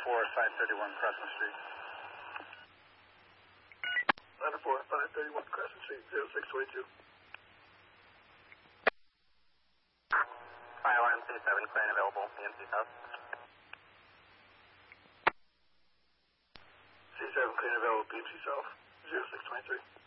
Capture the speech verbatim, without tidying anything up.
four, five thirty-one Crescent Street. nine four, five thirty-one Crescent Street, zero six twenty-two. Final M C seven, crane available, E M C South. C seven, crane available, B M C South, zero six twenty-three.